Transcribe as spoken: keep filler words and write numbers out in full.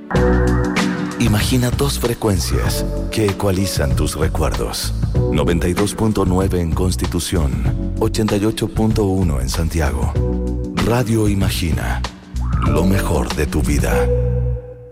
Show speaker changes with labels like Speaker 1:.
Speaker 1: Imagina dos frecuencias que ecualizan tus recuerdos. noventa y dos punto nueve en Constitución, ochenta y ocho punto uno en Santiago. Radio Imagina, lo mejor de tu vida.